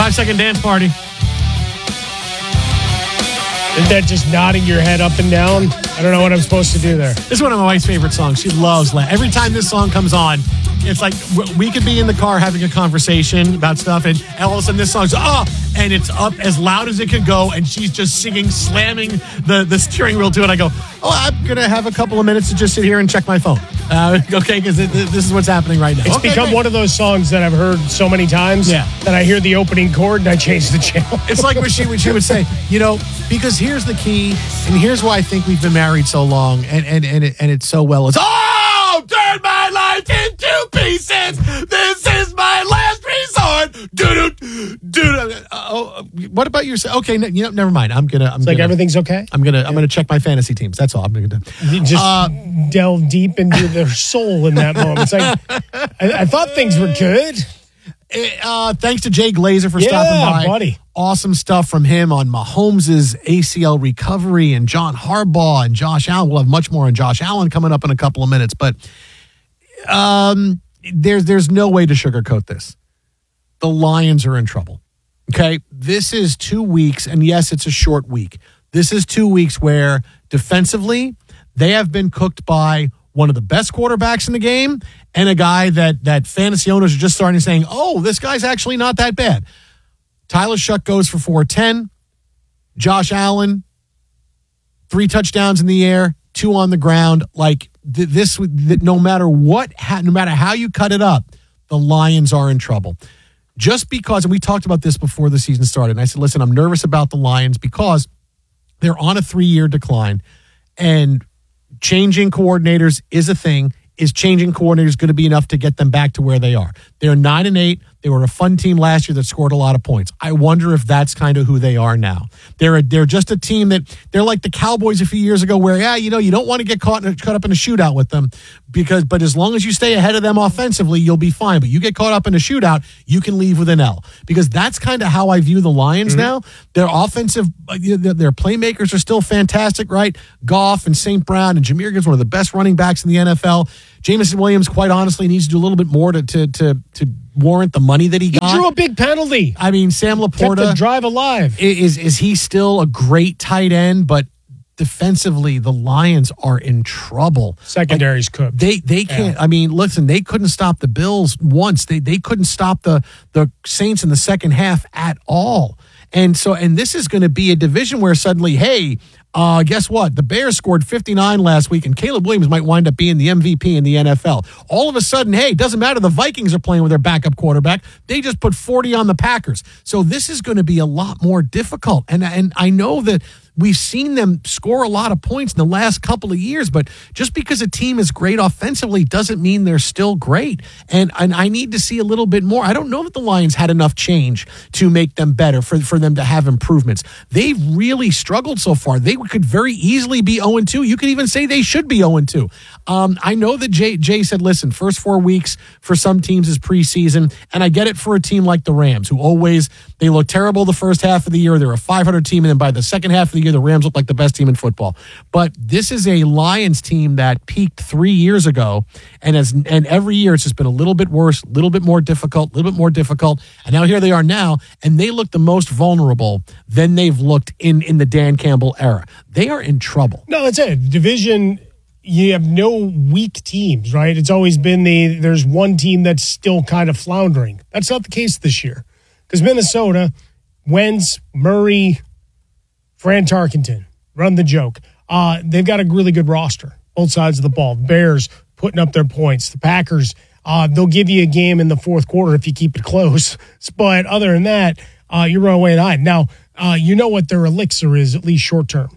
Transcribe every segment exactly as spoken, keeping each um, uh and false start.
Five-second dance party. Isn't that just nodding your head up and down? I don't know what I'm supposed to do there. This is one of my wife's favorite songs. She loves La- Every time this song comes on, it's like we could be in the car having a conversation about stuff, and all of a sudden this song's, oh, and it's up as loud as it can go, and she's just singing, slamming the, the steering wheel to it. I go, oh, I'm going to have a couple of minutes to just sit here and check my phone. Uh, okay, because this is what's happening right now. It's okay, become great. one of those songs that I've heard so many times yeah. that I hear the opening chord and I change the channel. It's like what she, what she would say, you know, because here's the key, and here's why I think we've been married so long, and and and, it, and it's so well. It's, oh, turn my life into pieces. This is my last resort. Do do do. Oh, what about yourself? Okay, you know, never mind. I'm gonna. I'm it's gonna, like everything's okay. I'm gonna. I'm gonna check my fantasy teams. That's all I'm gonna do. You just uh, delve deep into their soul in that moment. It's like I, I thought things were good. Uh, thanks to Jay Glazer for yeah, stopping by. Buddy. Awesome stuff from him on Mahomes' A C L recovery and John Harbaugh and Josh Allen. We'll have much more on Josh Allen coming up in a couple of minutes, but um, there's there's no way to sugarcoat this. The Lions are in trouble. Okay, this is two weeks, and yes, it's a short week. This is two weeks where defensively they have been cooked by one of the best quarterbacks in the game and a guy that that fantasy owners are just starting saying, oh, this guy's actually not that bad. Tyler Shuck goes for four ten. Josh Allen, three touchdowns in the air, two on the ground. Like th- this, th- no matter what, ha- no matter how you cut it up, the Lions are in trouble. Just because, and we talked about this before the season started, and I said, listen, I'm nervous about the Lions because they're on a three-year decline, and changing coordinators is a thing. Is changing coordinators going to be enough to get them back to where they are? They're nine and eight. They were a fun team last year that scored a lot of points. I wonder if that's kind of who they are now. They're a, they're just a team that they're like the Cowboys a few years ago, where yeah, you know, you don't want to get caught in a, caught up in a shootout with them because, but as long as you stay ahead of them offensively, you'll be fine. But you get caught up in a shootout, you can leave with an L, because that's kind of how I view the Lions mm-hmm. now. Their offensive, their playmakers are still fantastic, right? Goff and Saint Brown and Jahmyr Gibbs, one of the best running backs in the N F L. Jameson Williams, quite honestly, needs to do a little bit more to to to, to warrant the money that he got. He drew a big penalty. I mean, Sam Laporta. Kept the drive alive. Is, is he still a great tight end? But defensively, the Lions are in trouble. Secondary's cooked. They they can't. Yeah. I mean, listen, they couldn't stop the Bills once. They they couldn't stop the the Saints in the second half at all. And so, and this is going to be a division where suddenly, hey, uh, guess what? The Bears scored fifty-nine last week, and Caleb Williams might wind up being the M V P in the N F L. All of a sudden, hey, it doesn't matter. The Vikings are playing with their backup quarterback. They just put forty on the Packers. So this is going to be a lot more difficult. And and I know that we've seen them score a lot of points in the last couple of years, but just because a team is great offensively doesn't mean they're still great. And, and I need to see a little bit more. I don't know that the Lions had enough change to make them better, for, for them to have improvements. They've really struggled so far. They could very easily be oh and two. You could even say they should be oh and two. Um, I know that Jay, Jay said, listen, first four weeks for some teams is preseason, and I get it for a team like the Rams, who always, they look terrible the first half of the year. They're a five hundred team, and then by the second half of the year, the Rams look like the best team in football. But this is a Lions team that peaked three years ago, and as and every year it's just been a little bit worse, a little bit more difficult, a little bit more difficult. And now here they are now, and they look the most vulnerable than they've looked in, in the Dan Campbell era. They are in trouble. No, that's it. Division, you have no weak teams, right? It's always been the, there's one team that's still kind of floundering. That's not the case this year. Because Minnesota, Wentz, Murray, Fran Tarkenton, run the joke. Uh, they've got a really good roster, both sides of the ball. Bears putting up their points. The Packers, uh, they'll give you a game in the fourth quarter if you keep it close. But other than that, uh, you run away and hide. Now, uh, you know what their elixir is, at least short term.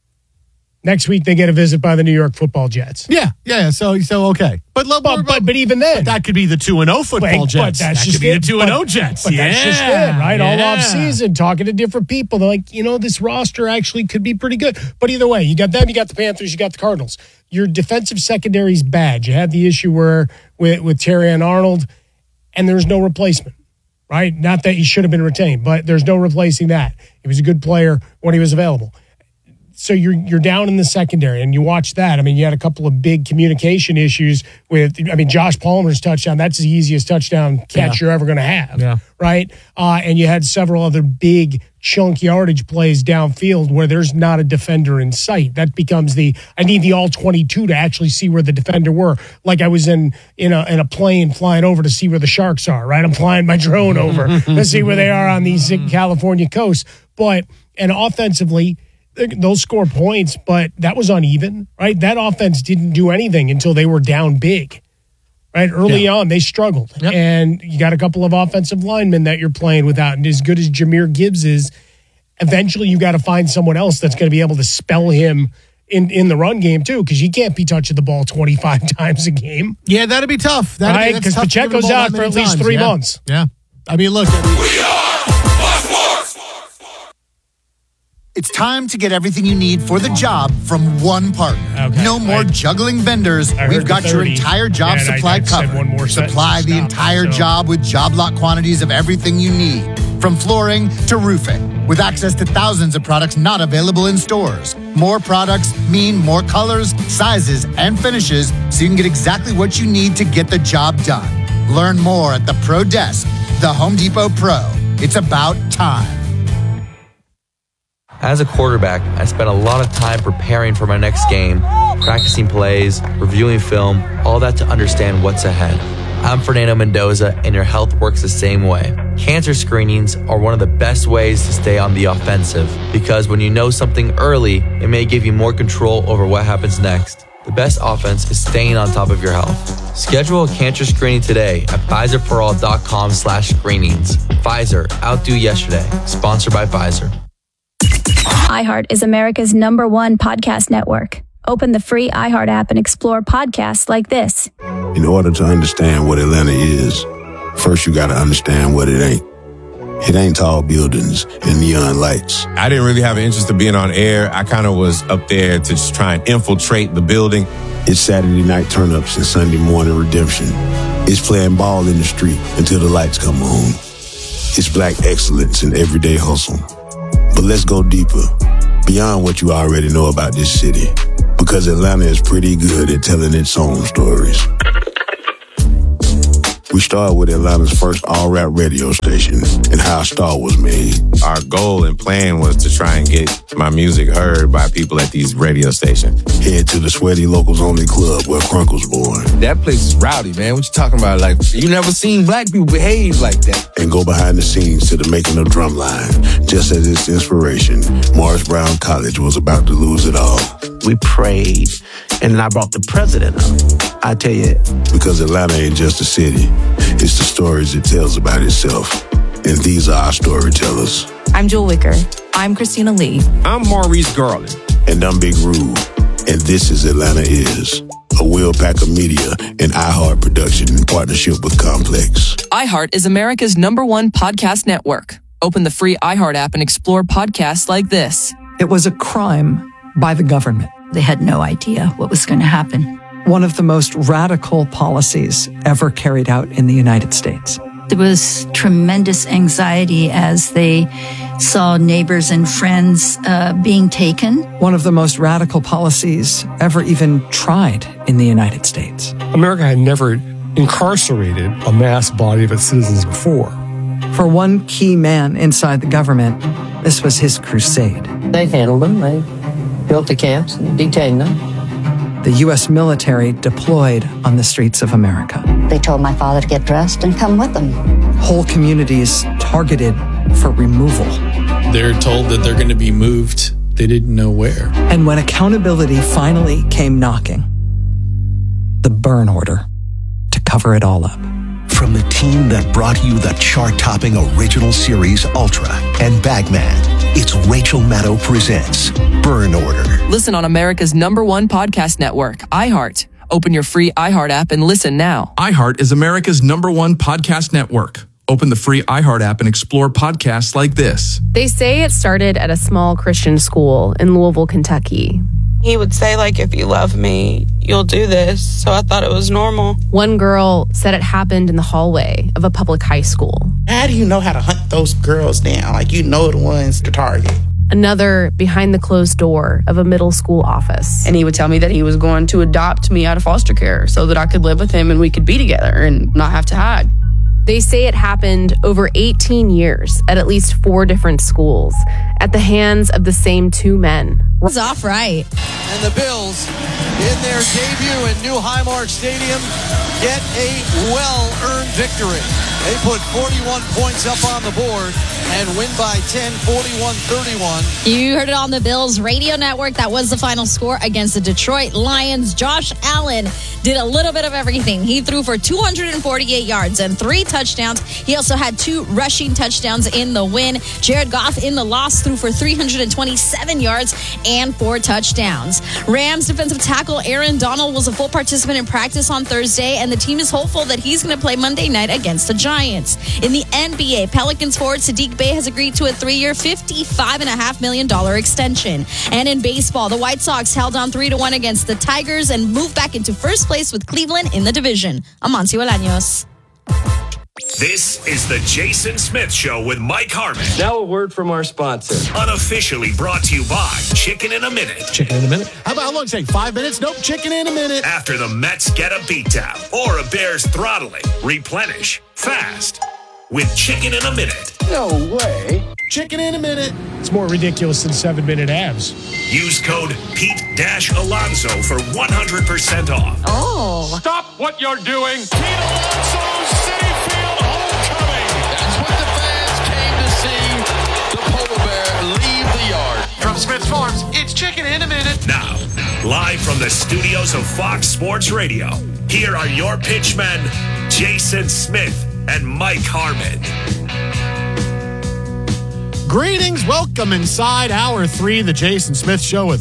Next week, they get a visit by the New York Football Jets. Yeah, yeah, so so okay. But but, but, but even then. But that could be the two and oh football but, Jets. But that's that just could be it. the two and oh Jets. But yeah. that's just it, right? Yeah. All off season, talking to different people. They're like, you know, this roster actually could be pretty good. But either way, you got them, you got the Panthers, you got the Cardinals. Your defensive secondary is bad. You had the issue where with, with Terry and Arnold, and there's no replacement, right? Not that he should have been retained, but there's no replacing that. He was a good player when he was available. so you're you're down in the secondary, and you watch that. I mean, you had a couple of big communication issues with. I mean, Josh Palmer's touchdown. That's the easiest touchdown catch yeah. you're ever going to have, yeah. right? Uh, and you had several other big chunk yardage plays downfield where there's not a defender in sight. That becomes the I need the all twenty-two to actually see where the defender were. Like I was in in a in a plane flying over to see where the sharks are. Right, I'm flying my drone over to see where they are on these California coasts. But and offensively, they'll score points, but that was uneven, right? That offense didn't do anything until they were down big, right? Early yeah. on, they struggled. Yep. And you got a couple of offensive linemen that you're playing without. And as good as Jahmyr Gibbs is, eventually you got to find someone else that's going to be able to spell him in, in the run game, too, because you can't be touching the ball twenty-five times a game. Yeah, that'd be tough. That'd right? Because Pacheco's out for at least times. three yeah. months. Yeah. I mean, look. I mean, we are Sports. It's time to get everything you need for the job from one partner. Okay. No more I, juggling vendors. We've got your entire job supply I, covered. One more Supply the stop, entire so. job with job lot quantities of everything you need, from flooring to roofing, with access to thousands of products not available in stores. More products mean more colors, sizes, and finishes, so you can get exactly what you need to get the job done. Learn more at the Pro Desk, the Home Depot Pro. It's about time. As a quarterback, I spent a lot of time preparing for my next game, practicing plays, reviewing film, all that to understand what's ahead. I'm Fernando Mendoza, and your health works the same way. Cancer screenings are one of the best ways to stay on the offensive, because when you know something early, it may give you more control over what happens next. The best offense is staying on top of your health. Schedule a cancer screening today at Pfizer for all dot com slash screenings. Pfizer, outdo yesterday. Sponsored by Pfizer. iHeart is America's number one podcast network. Open the free iHeart app and explore podcasts like this. In order to understand what Atlanta is, first you got to understand what it ain't. It ain't tall buildings and neon lights. I didn't really have an interest in being on air. I kind of was up there to just try and infiltrate the building. It's Saturday night turn-ups and Sunday morning redemption. It's playing ball in the street until the lights come on. It's black excellence in everyday hustle. But let's go deeper, beyond what you already know about this city, because Atlanta is pretty good at telling its own stories. We started with Atlanta's first all-rap radio station and how a star was made. Our goal and plan was to try and get my music heard by people at these radio stations. Head to the Sweaty Locals Only Club where Crunk was born. That place is rowdy, man. What you talking about? Like, you never seen black people behave like that. And go behind the scenes to the making of Drumline. Just as its inspiration, Morris Brown College was about to lose it all. We prayed, and then I brought the president up. I tell you. Because Atlanta ain't just a city. It's the stories it tells about itself. And these are our storytellers. I'm Jewel Wicker. I'm Christina Lee. I'm Maurice Garland. And I'm Big Rube. And this is Atlanta Is, a Will Packer Media and iHeart production in partnership with Complex. iHeart is America's number one podcast network. Open the free iHeart app and explore podcasts like this. It was a crime by the government. They had no idea what was going to happen. One of the most radical policies ever carried out in the United States. There was tremendous anxiety as they saw neighbors and friends uh, being taken. One of the most radical policies ever even tried in the United States. America had never incarcerated a mass body of its citizens before. For one key man inside the government, this was his crusade. They handled them. They built the camps and detained them. The U S military deployed on the streets of America. They told my father to get dressed and come with them. Whole communities targeted for removal. They're told that they're going to be moved. They didn't know where. And when accountability finally came knocking, the burn order to cover it all up. From the team that brought you the chart-topping original series Ultra and Bagman, it's Rachel Maddow presents Burn Order. Listen on America's number one podcast network, iHeart. Open your free iHeart app and listen now. iHeart is America's number one podcast network. Open the free iHeart app and explore podcasts like this. They say it started at a small Christian school in Louisville, Kentucky. He would say, like, if you love me, you'll do this. So I thought it was normal. One girl said it happened in the hallway of a public high school. How do you know how to hunt those girls down? Like, you know the ones to target. another behind the closed door of a middle school office. And he would tell me that he was going to adopt me out of foster care so that I could live with him and we could be together and not have to hide. They say it happened over eighteen years at at least four different schools at the hands of the same two men. It's off right. And the Bills, in their debut at New Highmark Stadium, get a well-earned victory. They put forty-one points up on the board and win by ten, forty-one thirty-one. You heard it on the Bills radio network. That was the final score against the Detroit Lions. Josh Allen did a little bit of everything. He threw for two hundred forty-eight yards and three touchdowns. He also had two rushing touchdowns in the win. Jared Goff in the loss threw for three hundred twenty-seven yards and four touchdowns. Rams defensive tackle Aaron Donald was a full participant in practice on Thursday, and the team is hopeful that he's going to play Monday night against the Giants. In the N B A, Pelicans forward Sadiq Bey has agreed to a three-year, fifty-five point five million dollars extension. And in baseball, the White Sox held on three to one against the Tigers and moved back into first place with Cleveland in the division. I'm Amancio Bolaños. This is the Jason Smith Show with Mike Harmon. Now a word from our sponsor. Unofficially brought to you by Chicken in a Minute. Chicken in a Minute? How about how long does it take? Five minutes? Nope, chicken in a minute. After the Mets get a beatdown or a Bears throttling, replenish fast with Chicken in a Minute. No way. Chicken in a minute. It's more ridiculous than seven-minute abs. Use code Pete-Alonso for one hundred percent off. Oh. Stop what you're doing. Pete Alonso, Citi Field homecoming. That's what the fans came to see. The polar bear leave the yard. From Smith Farms, it's Chicken in a Minute. Now, live from the studios of Fox Sports Radio, here are your pitchmen, Jason Smith and Mike Harmon. Greetings, welcome inside hour three, the Jason Smith Show with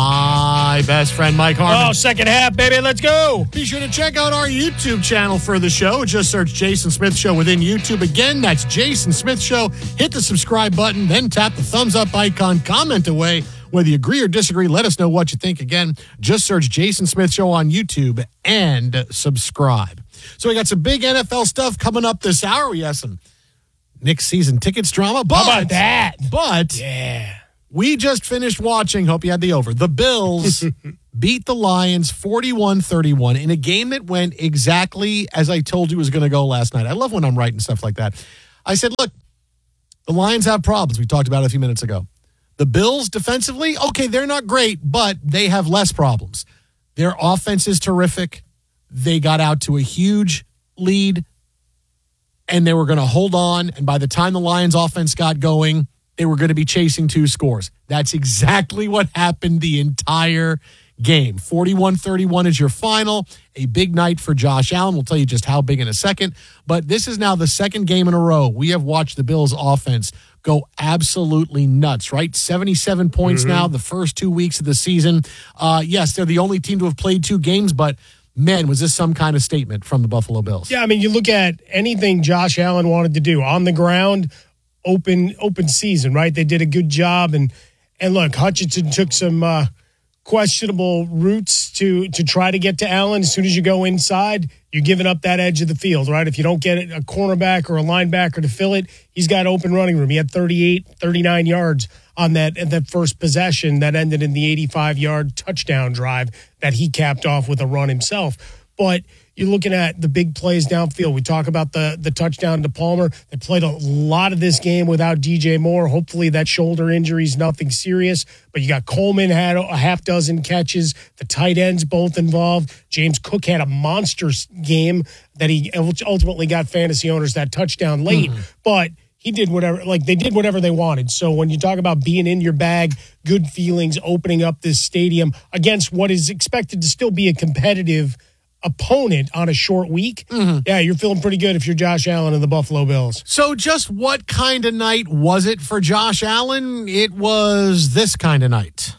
my best friend, Mike Harmon. Oh, second half, baby, let's go. Be sure to check out our YouTube channel for the show. Just search Jason Smith Show within YouTube. Again, that's Jason Smith Show. Hit the subscribe button, then tap the thumbs up icon, comment away. Whether you agree or disagree, let us know what you think. Again, just search Jason Smith Show on YouTube and subscribe. So we got some big N F L stuff coming up this hour. We have some Knicks season tickets drama. But, How about that? But yeah, we just finished watching, hope you had the over, the Bills beat the Lions forty-one thirty-one in a game that went exactly as I told you it was going to go last night. I love when I'm right and stuff like that. I said, look, the Lions have problems. We talked about it a few minutes ago. The Bills defensively, okay, they're not great, but they have less problems. Their offense is terrific. They got out to a huge lead, and they were going to hold on. And by the time the Lions offense got going, they were going to be chasing two scores. That's exactly what happened the entire game. forty-one thirty-one is your final. A big night for Josh Allen. We'll tell you just how big in a second. But this is now the second game in a row we have watched the Bills offense go absolutely nuts, right? seventy-seven points mm-hmm. now, the first two weeks of the season. Uh, yes, they're the only team to have played two games, but man, was this some kind of statement from the Buffalo Bills? Yeah, I mean, you look at anything Josh Allen wanted to do on the ground, open open season, right? They did a good job. And and look, Hutchinson took some uh, questionable routes to to try to get to Allen. As soon as you go inside, you're giving up that edge of the field, right? If you don't get a cornerback or a linebacker to fill it, he's got open running room. He had thirty-eight, thirty-nine yards on that that first possession that ended in the eighty-five-yard touchdown drive that he capped off with a run himself. But you're looking at the big plays downfield. We talk about the the touchdown to Palmer. They played a lot of this game without D J Moore. Hopefully that shoulder injury is nothing serious. But you got Coleman had a half dozen catches. The tight ends both involved. James Cook had a monster game that he ultimately got fantasy owners that touchdown late. Mm-hmm. But he did whatever, like they did whatever they wanted. So when you talk about being in your bag, good feelings, opening up this stadium against what is expected to still be a competitive opponent on a short week, mm-hmm. yeah, you're feeling pretty good if you're Josh Allen and the Buffalo Bills. So just what kind of night was it for Josh Allen? It was this kind of night.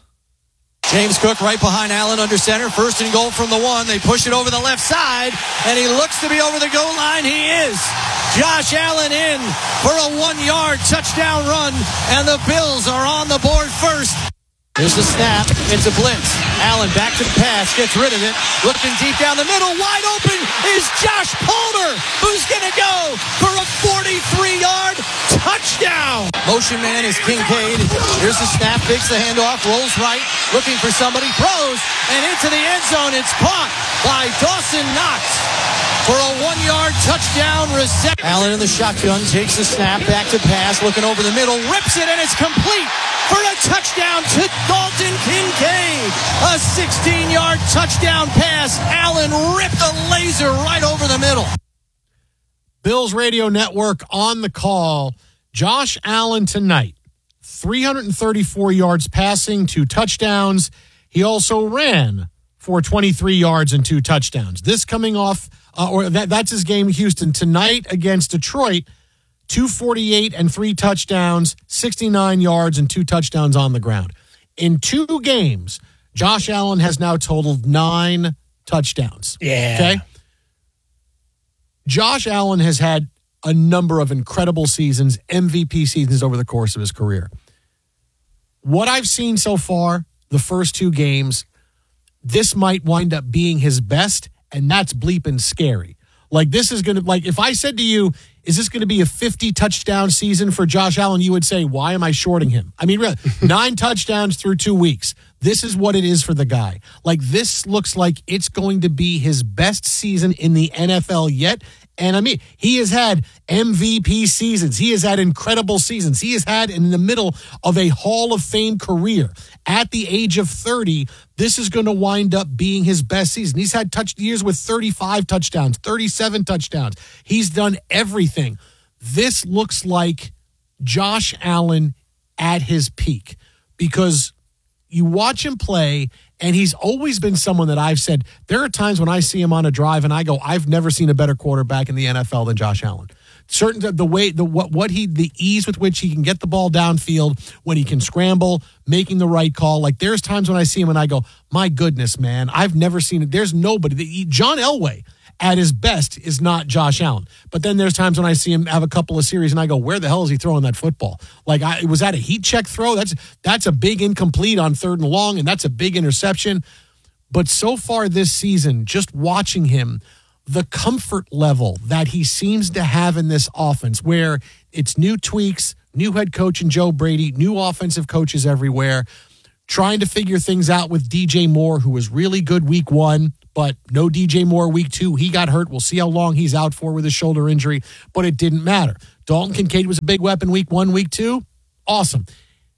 James Cook right behind Allen under center. First and goal from the one. They push it over the left side, and he looks to be over the goal line. He is. Josh Allen in for a one-yard touchdown run, and the Bills are on the board first. Here's the snap. It's a blitz. Allen back to the pass. Gets rid of it. Looking deep down the middle. Wide open is Josh Palmer, who's going to go for a forty-three-yard touchdown. Motion man is Kincaid. Here's the snap, fakes the handoff, rolls right, looking for somebody, throws, and into the end zone. It's caught by Dawson Knox for a one-yard touchdown reception. Allen in the shotgun, takes the snap, back to pass, looking over the middle, rips it, and it's complete for a touchdown to Dalton Kincaid. A sixteen-yard touchdown pass. Allen ripped the laser right over the middle. Bills Radio Network on the call. Josh Allen tonight, three hundred thirty-four yards passing, two touchdowns. He also ran for twenty-three yards and two touchdowns. This coming off, uh, or that, that's his game in Houston. Tonight against Detroit, two forty-eight and three touchdowns, sixty-nine yards and two touchdowns on the ground. In two games, Josh Allen has now totaled nine touchdowns. Yeah. Okay? Josh Allen has had a number of incredible seasons, M V P seasons over the course of his career. What I've seen so far, the first two games, this might wind up being his best, and that's bleeping scary. Like, this is going to, like, if I said to you, is this going to be a fifty touchdown season for Josh Allen, you would say, why am I shorting him? I mean, really, nine touchdowns through two weeks. This is what it is for the guy. Like, this looks like it's going to be his best season in the N F L yet. And I mean, he has had M V P seasons. He has had incredible seasons. He has had in the middle of a Hall of Fame career. At the age of thirty, this is going to wind up being his best season. He's had touch years with thirty-five touchdowns, thirty-seven touchdowns. He's done everything. This looks like Josh Allen at his peak, because you watch him play, and he's always been someone that I've said, there are times when I see him on a drive and I go, I've never seen a better quarterback in the N F L than Josh Allen. Certain the way the what what he the ease with which he can get the ball downfield, when he can scramble, making the right call. Like, there's times when I see him and I go, my goodness, man, I've never seen it. There's nobody. John Elway at his best is not Josh Allen. But then there's times when I see him have a couple of series and I go, where the hell is he throwing that football? Like, I, was that a heat check throw? That's that's a big incomplete on third and long, and that's a big interception. But so far this season, just watching him, the comfort level that he seems to have in this offense, where it's new tweaks, new head coach and Joe Brady, new offensive coaches everywhere, trying to figure things out with D J Moore, who was really good week one, but no D J Moore week two. He got hurt. We'll see how long he's out for with his shoulder injury, but it didn't matter. Dalton Kincaid was a big weapon week one, week two. Awesome.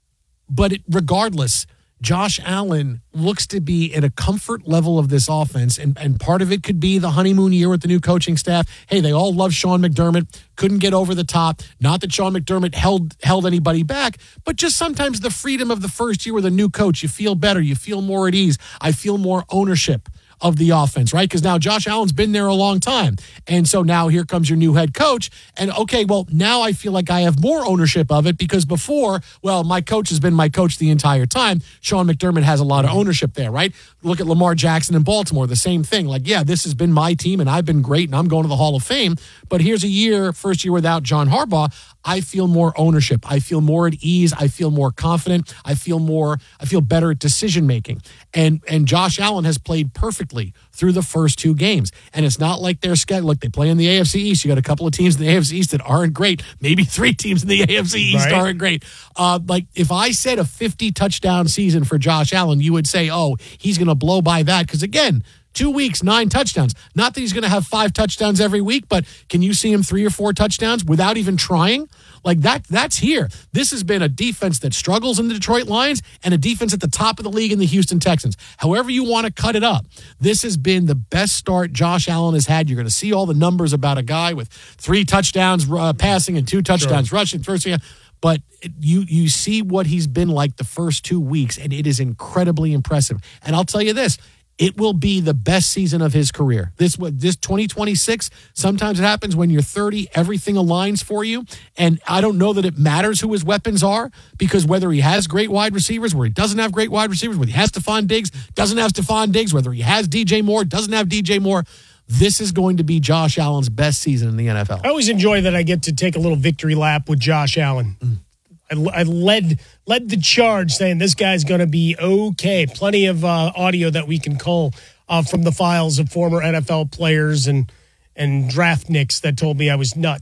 But it, regardless, Josh Allen looks to be at a comfort level of this offense, and, and part of it could be the honeymoon year with the new coaching staff. Hey, they all love Sean McDermott, couldn't get over the top. Not that Sean McDermott held held anybody back, but just sometimes the freedom of the first year with a new coach, you feel better, you feel more at ease. I feel more ownership of the offense, right? Because now Josh Allen's been there a long time. And so now here comes your new head coach. And okay, well, now I feel like I have more ownership of it, because before, well, my coach has been my coach the entire time. Sean McDermott has a lot of ownership there, right? Look at Lamar Jackson in Baltimore, the same thing. Like, yeah, this has been my team and I've been great and I'm going to the Hall of Fame. But here's a year, first year without John Harbaugh. I feel more ownership. I feel more at ease. I feel more confident. I feel more, I feel better at decision making. And and Josh Allen has played perfectly through the first two games. And it's not like they're scheduled. Look, they play in the A F C East. You got a couple of teams in the A F C East that aren't great. Maybe three teams in the A F C East right. aren't great. Uh, like, if I said a fifty touchdown season for Josh Allen, you would say, oh, he's going to blow by that. Because again, two weeks, nine touchdowns. Not that he's going to have five touchdowns every week, but can you see him three or four touchdowns without even trying? Like, that, that's here. This has been a defense that struggles in the Detroit Lions and a defense at the top of the league in the Houston Texans. However you want to cut it up, this has been the best start Josh Allen has had. You're going to see all the numbers about a guy with three touchdowns uh, passing and two touchdowns sure. rushing. First, but you you see what he's been like the first two weeks, and it is incredibly impressive. And I'll tell you this, it will be the best season of his career. This this twenty twenty-six, sometimes it happens when you're thirty, everything aligns for you. And I don't know that it matters who his weapons are, because whether he has great wide receivers, where he doesn't have great wide receivers, whether he has Stephon Diggs, doesn't have Stephon Diggs, whether he has D J Moore, doesn't have D J Moore, this is going to be Josh Allen's best season in the N F L. I always enjoy that I get to take a little victory lap with Josh Allen. Mm. I, I led led the charge saying this guy's going to be okay. Plenty of uh, audio that we can cull uh, from the files of former N F L players and and draft nicks that told me I was nuts.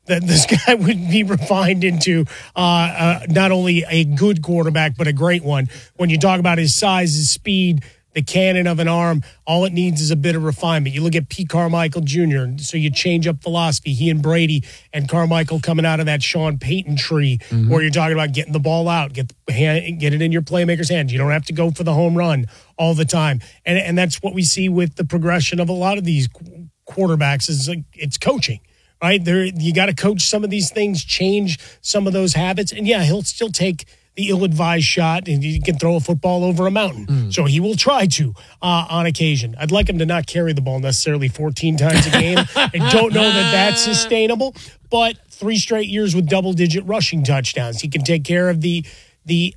that this guy would be refined into uh, uh, not only a good quarterback, but a great one. When you talk about his size, his speed, the cannon of an arm, all it needs is a bit of refinement. You look at Pete Carmichael Junior, so you change up philosophy. He and Brady and Carmichael coming out of that Sean Payton tree, mm-hmm. where you're talking about getting the ball out, get the hand, get it in your playmaker's hands. You don't have to go for the home run all the time. And, and that's what we see with the progression of a lot of these quarterbacks is like it's coaching. Right there, you got to coach some of these things, change some of those habits, and yeah, he'll still take the ill-advised shot, and he can throw a football over a mountain. Mm. So he will try to uh, on occasion. I'd like him to not carry the ball necessarily fourteen times a game. I don't know that that's sustainable, but three straight years with double-digit rushing touchdowns, he can take care of the the.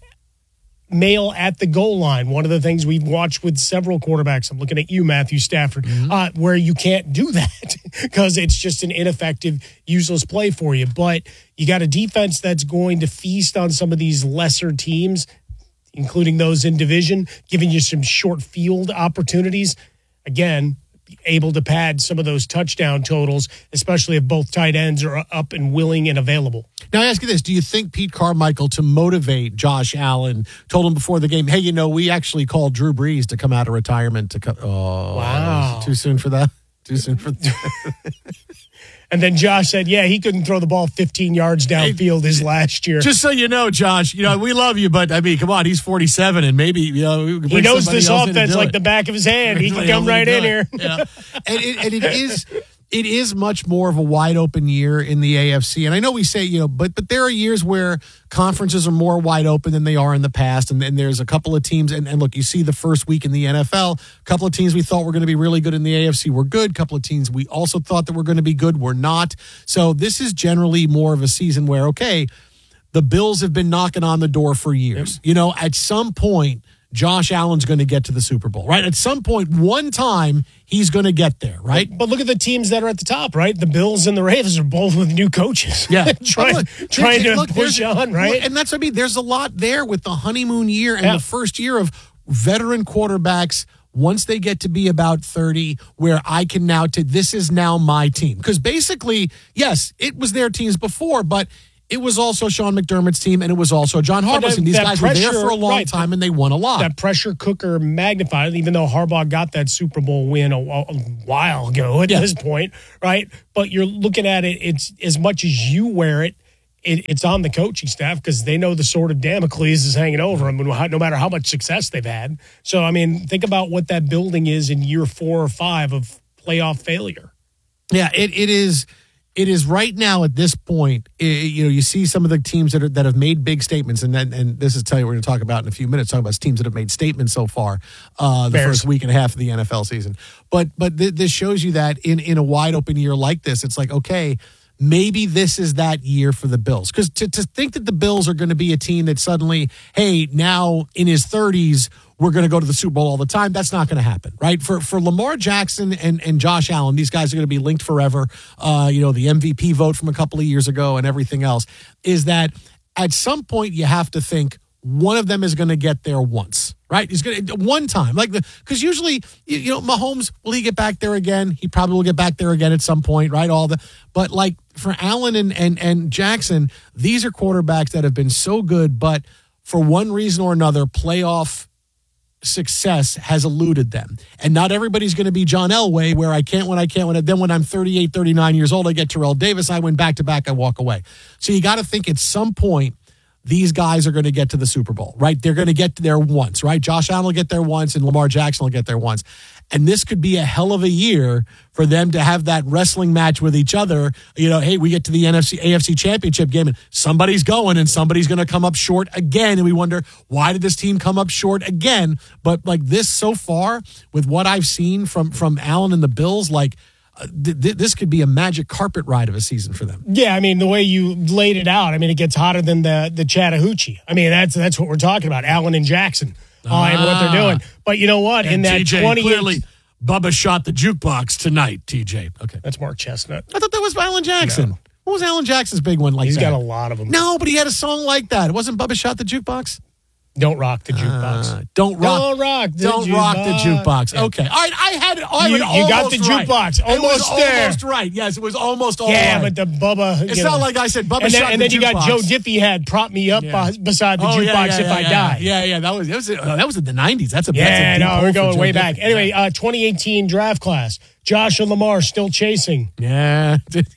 Male at the goal line. One of the things we've watched with several quarterbacks, I'm looking at you, Matthew Stafford, mm-hmm. uh, where you can't do that because it's just an ineffective, useless play for you. But you got a defense that's going to feast on some of these lesser teams, including those in division, giving you some short field opportunities. Again, able to pad some of those touchdown totals, especially if both tight ends are up and willing and available. Now, I ask you this. Do you think Pete Carmichael, to motivate Josh Allen, told him before the game, hey, you know, we actually called Drew Brees to come out of retirement to come. Oh, wow. Too soon for that? Too soon for that? And then Josh said, yeah, he couldn't throw the ball fifteen yards downfield his last year. Just so you know, Josh, you know, we love you, but I mean, come on, he's forty-seven and maybe, you know, we can he knows this else offense like it. the back of his hand. He can come right in here. Yeah. And it, and it is it is much more of a wide open year in the A F C. And I know we say, you know, but but there are years where conferences are more wide open than they are in the past. And then there's a couple of teams. And, and look, you see the first week in the N F L, a couple of teams we thought were going to be really good in the A F C were good. A couple of teams we also thought that were going to be good were not. So this is generally more of a season where, okay, the Bills have been knocking on the door for years. Yep. You know, at some point, Josh Allen's going to get to the Super Bowl, right? At some point, one time, he's going to get there, right? But, but look at the teams that are at the top, right? The Bills and the Ravens are both with new coaches. Yeah. trying look, trying to look, push on, right? Look, and that's what I mean. There's a lot there with the honeymoon year and yeah. the first year of veteran quarterbacks once they get to be about thirty, where I can now, t- this is now my team. Because basically, yes, it was their teams before, but it was also Sean McDermott's team, and it was also John Harbaugh's team. These guys pressure, were there for a long right, time, and they won a lot. That pressure cooker magnified, even though Harbaugh got that Super Bowl win a, a while ago at yeah. this point, right? But you're looking at it, it's as much as you wear it, it it's on the coaching staff because they know the sword of Damocles is hanging over them, no matter how much success they've had. So, I mean, think about what that building is in year four or five of playoff failure. Yeah, it it is... It is right now at this point, it, you know, you see some of the teams that are, that have made big statements, and then, and this is tell you we're going to talk about in a few minutes, talking about teams that have made statements so far uh, the Bears. First week and a half of the N F L season. But but th- this shows you that in, in a wide open year like this, it's like, okay, maybe this is that year for the Bills. Because to, to think that the Bills are going to be a team that suddenly, hey, now in his thirties, we're going to go to the Super Bowl all the time. That's not going to happen, right? For for Lamar Jackson and, and Josh Allen, these guys are going to be linked forever. Uh, you know, the M V P vote from a couple of years ago and everything else is that at some point you have to think one of them is going to get there once, right? He's going to one time, like the because usually you, you know Mahomes, will he get back there again? He probably will get back there again at some point, right? All the but like for Allen and and and Jackson, these are quarterbacks that have been so good, but for one reason or another, playoff success has eluded them. And not everybody's going to be John Elway, where I can't when I can't when I, then when I'm thirty-eight, thirty-nine years old, I get Terrell Davis, I win back to back, I walk away. So you got to think at some point these guys are going to get to the Super Bowl, right? They're going to get there once, right? Josh Allen will get there once and Lamar Jackson will get there once. And this could be a hell of a year for them to have that wrestling match with each other. You know, hey, we get to the N F C, A F C championship game and somebody's going and somebody's going to come up short again. And we wonder, why did this team come up short again? But like this so far, with what I've seen from, from Allen and the Bills, like, Uh, th- th- this could be a magic carpet ride of a season for them. Yeah, I mean, the way you laid it out, I mean, it gets hotter than the the Chattahoochee. I mean, that's that's what we're talking about, Allen and Jackson uh, ah. and what they're doing. But you know what? And in that T J, twenty clearly, Bubba shot the jukebox tonight, T J. Okay. That's Mark Chestnut. I thought that was Allen Jackson. No. What was Alan Jackson's big one like He's that? got a lot of them. No, but he had a song like that. It wasn't Bubba Shot the Jukebox? Don't rock the jukebox. Uh, don't rock. Don't rock the don't jukebox. rock the jukebox. Yeah. Okay. All right. I had it. I You- had you got the almost right. jukebox. It was Almost there. almost right. Yes, it was almost all Yeah, right. but the Bubba. It's you not know. like I said, Bubba and then, shot and the then you got jukebox. Joe Diffie had prop me up Yeah. uh, beside the Oh, jukebox yeah, yeah, if yeah, I yeah. die. Yeah, yeah. That was that was, uh, that was in the nineties. That's a Yeah, that's a deep no, hole we're for going Joe way Diffie. back. Anyway, uh, twenty eighteen draft class. Josh and Lamar still chasing. Yeah.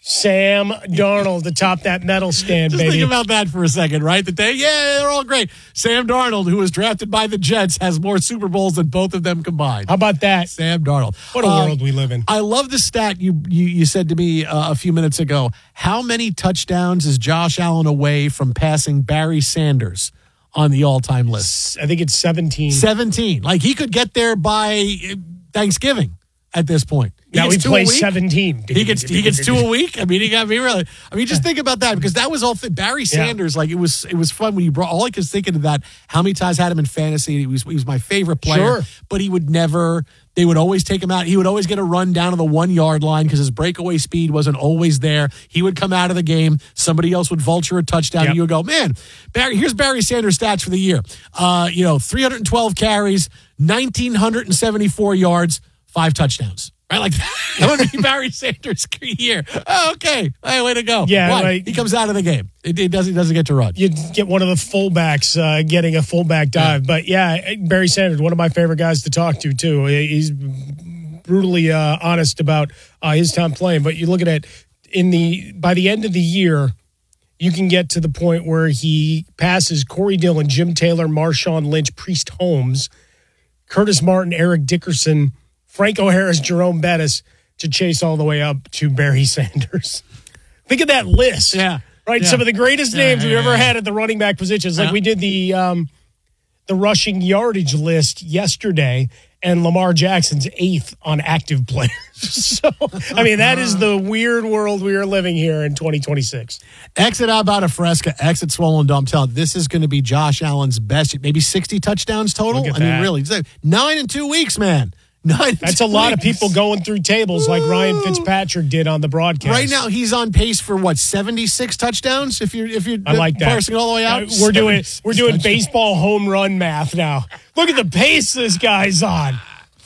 Sam Darnold to top that medal stand, Just baby. think about that for a second, right? That they, yeah, they're all great. Sam Darnold, who was drafted by the Jets, has more Super Bowls than both of them combined. How about that? Sam Darnold. What a Um, world we live in. I love the stat you you, you said to me uh, a few minutes ago. How many touchdowns is Josh Allen away from passing Barry Sanders on the all-time list? I think it's seventeen. seventeen. Like he could get there by Thanksgiving at this point. He Now gets he two a plays week. seventeen. He gets he gets two a week. I mean, he got me really. I mean, just think about that because that was all th- Barry Sanders. Like it was it was fun when you brought. All I was thinking of that. How many times I had him in fantasy? He was he was my favorite player. Sure. But he would never. They would always take him out. He would always get a run down to the one yard line because his breakaway speed wasn't always there. He would come out of the game. Somebody else would vulture a touchdown. Yep. And you would go, man, Barry. Here's Barry Sanders' stats for the year. Uh, you know, three hundred twelve carries, one thousand nine hundred seventy-four yards, five touchdowns. Right, like that would be Barry Sanders' year. Oh, okay, hey, way to go. Yeah, Why? like- he comes out of the game. It, it doesn't doesn't get to run. You'd get one of the fullbacks uh, getting a fullback dive. Yeah. But yeah, Barry Sanders, one of my favorite guys to talk to, too. He's brutally uh, honest about uh, his time playing. But you look at it, in the by the end of the year, you can get to the point where he passes Corey Dillon, Jim Taylor, Marshawn Lynch, Priest Holmes, Curtis Martin, Eric Dickerson, Franco Harris, Jerome Bettis to chase all the way up to Barry Sanders. Think of that list. Yeah. Right? Yeah. Some of the greatest Yeah, names yeah, we've ever yeah. had at the running back positions. Like Yeah. we did the um, the rushing yardage list yesterday, and Lamar Jackson's eighth on active players. So, I mean, that is the weird world we are living here in twenty twenty-six. Exit out about a Fresca, exit Swollen Dome. Tell this is going to be Josh Allen's best, maybe sixty touchdowns total. Look at I mean, that. really, nine in two weeks, man. Nine. in That's two a lot of weeks. people going through tables like Ryan Fitzpatrick did on the broadcast. Right now, he's on pace for what seventy-six touchdowns. If you're if you're I like that. parsing it all the way out, Uh, we're doing seventy-six we're doing touchdowns. baseball home run math now. Look at the pace this guy's on.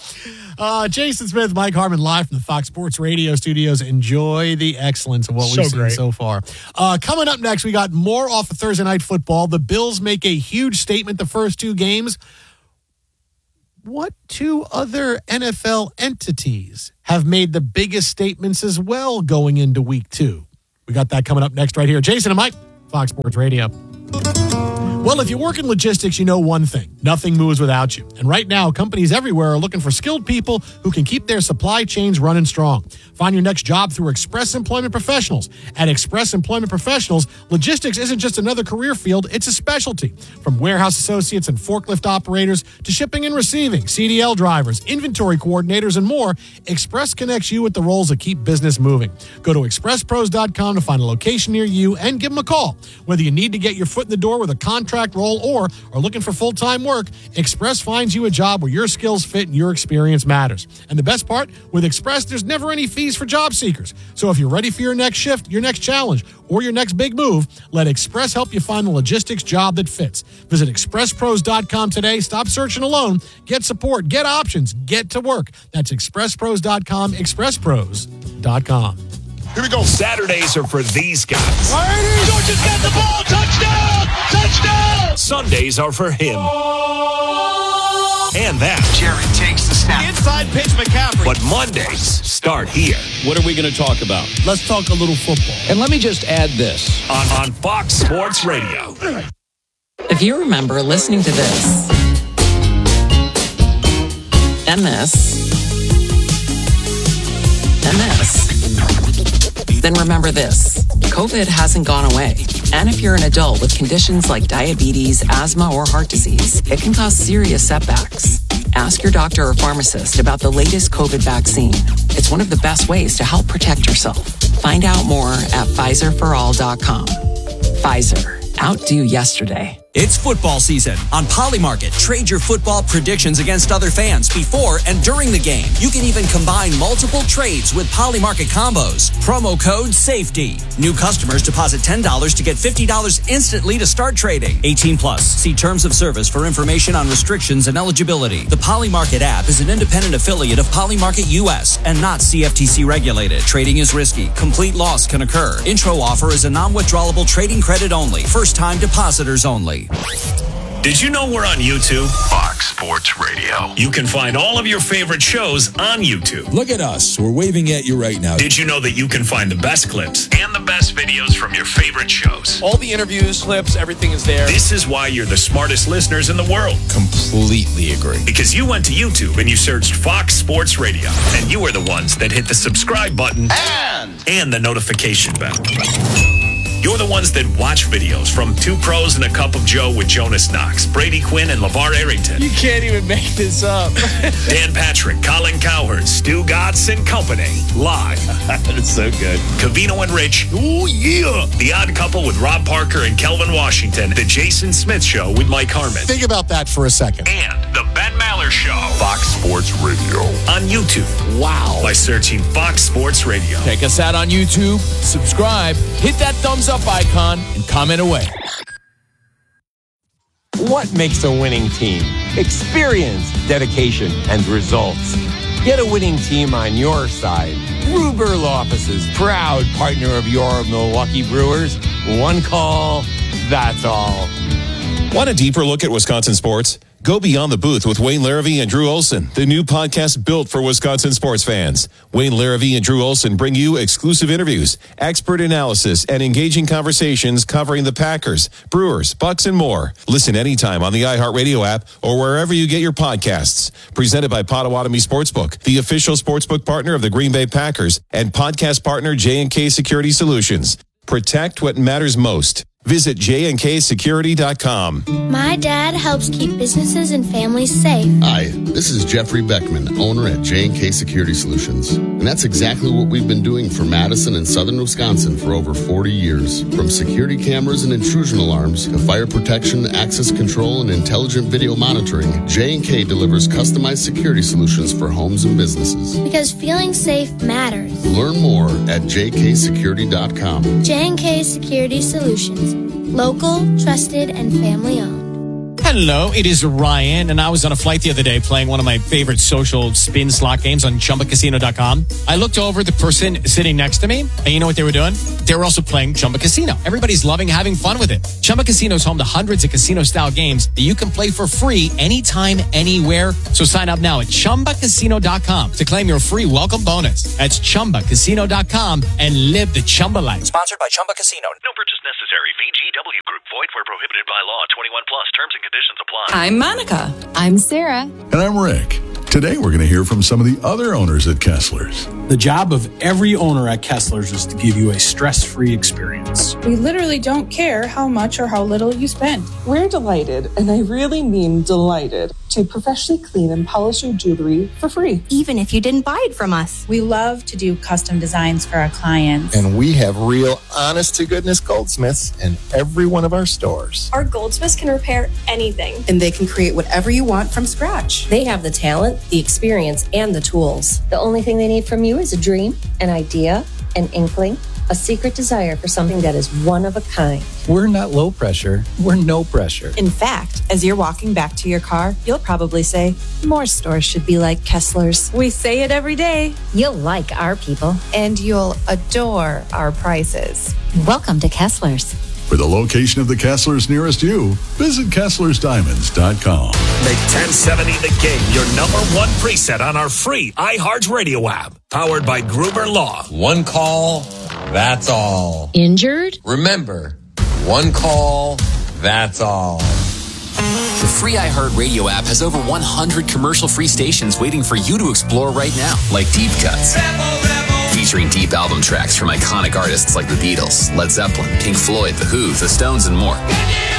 Uh, Jason Smith, Mike Harmon, live from the Fox Sports Radio studios. Enjoy the excellence of what So we've seen great. so far. Uh, coming up next, we got more off of Thursday Night Football. The Bills make a huge statement the first two games. What two other N F L entities have made the biggest statements as well going into week two? We got that coming up next right here. Jason and Mike, Fox Sports Radio. Well, if you work in logistics, you know one thing. Nothing moves without you. And right now, companies everywhere are looking for skilled people who can keep their supply chains running strong. Find your next job through Express Employment Professionals. At Express Employment Professionals, logistics isn't just another career field, it's a specialty. From warehouse associates and forklift operators to shipping and receiving, C D L drivers, inventory coordinators, and more, Express connects you with the roles that keep business moving. Go to express pros dot com to find a location near you and give them a call. Whether you need to get your foot in the door with a contract role or are looking for full-time work, Express finds you a job where your skills fit and your experience matters. And the best part, with Express, there's never any fees for job seekers. So if you're ready for your next shift, your next challenge, or your next big move, let Express help you find the logistics job that fits. Visit express pros dot com today. Stop searching alone. Get support. Get options. Get to work. That's express pros dot com, express pros dot com. Here we go. Saturdays are for these guys. Georgia's got the ball. Touchdown! Touchdown! Sundays are for him. And that. Jared takes the snap. Inside pitch McCaffrey. But Mondays start here. What are we going to talk about? Let's talk a little football. And let me just add this. On, on Fox Sports Radio. If you remember listening to this and this and this, then remember this. COVID hasn't gone away. And if you're an adult with conditions like diabetes, asthma, or heart disease, it can cause serious setbacks. Ask your doctor or pharmacist about the latest COVID vaccine. It's one of the best ways to help protect yourself. Find out more at Pfizer for all dot com. Pfizer. Outdo yesterday. It's football season. On Polymarket, trade your football predictions against other fans before and during the game. You can even combine multiple trades with Polymarket combos. Promo code SAFETY. New customers deposit ten dollars to get fifty dollars instantly to start trading. eighteen plus. See terms of service for information on restrictions and eligibility. The Polymarket app is an independent affiliate of Polymarket U S and not C F T C regulated. Trading is risky. Complete loss can occur. Intro offer is a non-withdrawable trading credit only. First-time depositors only. Did you know we're on YouTube? Fox Sports Radio. You can find all of your favorite shows on YouTube. Look at us. We're waving at you right now. Did you know that you can find the best clips and the best videos from your favorite shows? All the interviews, clips, everything is there. This is why you're the smartest listeners in the world. Completely agree. Because you went to YouTube and you searched Fox Sports Radio. And you were the ones that hit the subscribe button and, and the notification bell. You're the ones that watch videos from Two Pros and a Cup of Joe with Jonas Knox, Brady Quinn, and LeVar Arrington. You can't even make this up. Dan Patrick, Colin Cowherd, Stu Gatz and Company. Live. That is so good. Covino and Rich. Oh, yeah. The Odd Couple with Rob Parker and Kelvin Washington. The Jason Smith Show with Mike Harmon. Think about that for a second. And The Ben Maller Show. Fox Sports Radio. On YouTube. Wow. By searching Fox Sports Radio. Check us out on YouTube. Subscribe. Hit that thumbs up icon and comment away. What makes a winning team? Experience, dedication, and results. Get a winning team on your side. Gruber Law Offices, proud partner of your Milwaukee Brewers. One call, that's all. Want a deeper look at Wisconsin sports? Go beyond the booth with Wayne Larrivee and Drew Olson, the new podcast built for Wisconsin sports fans. Wayne Larrivee and Drew Olson bring you exclusive interviews, expert analysis, and engaging conversations covering the Packers, Brewers, Bucks, and more. Listen anytime on the iHeartRadio app or wherever you get your podcasts. Presented by Potawatomi Sportsbook, the official sportsbook partner of the Green Bay Packers, and podcast partner J and K Security Solutions. Protect what matters most. Visit j and k security dot com. My dad helps keep businesses and families safe. Hi, this is Jeffrey Beckman, owner at J and K Security Solutions. And that's exactly what we've been doing for Madison and southern Wisconsin for over forty years. From security cameras and intrusion alarms to fire protection, access control, and intelligent video monitoring, J and K delivers customized security solutions for homes and businesses. Because feeling safe matters. Learn more at j k security dot com. J and K Security Solutions. Local, trusted, and family owned. Hello, it is Ryan, and I was on a flight the other day playing one of my favorite social spin slot games on Chumba Casino dot com. I looked over at the person sitting next to me, and you know what they were doing? They were also playing Chumba Casino. Everybody's loving having fun with it. Chumba Casino is home to hundreds of casino-style games that you can play for free anytime, anywhere. So sign up now at Chumba Casino dot com to claim your free welcome bonus. That's Chumba Casino dot com and live the Chumba life. Sponsored by Chumba Casino. No purchase necessary. V G W Group. Void where prohibited by law. twenty-one plus. Terms and conditions apply. I'm Monica. I'm Sarah. And I'm Rick. Today we're going to hear from some of the other owners at Kessler's. The job of every owner at Kessler's is to give you a stress-free experience. We literally don't care how much or how little you spend. We're delighted, and I really mean delighted, to professionally clean and polish your jewelry for free. Even if you didn't buy it from us. We love to do custom designs for our clients. And we have real, honest-to-goodness goldsmiths in every one of our stores. Our goldsmiths can repair anything. And they can create whatever you want from scratch. They have the talent, the experience, and the tools. The only thing they need from you is a dream, an idea, an inkling, a secret desire for something that is one of a kind. We're not low pressure. We're no pressure. In fact, as you're walking back to your car, you'll probably say, more stores should be like Kessler's. We say it every day. You'll like our people. And you'll adore our prices. Welcome to Kessler's. For the location of the Kessler's nearest you, visit Kesslers Diamonds dot com. Make ten seventy The Game your number one preset on our free iHeartRadio app. Powered by Gruber Law. One call, that's all. Injured? Remember, one call, that's all. The free iHeartRadio app has over one hundred commercial-free stations waiting for you to explore right now, like Deep Cuts. Rebel, Rebel. Featuring deep album tracks from iconic artists like the Beatles, Led Zeppelin, Pink Floyd, The Who, The Stones, and more.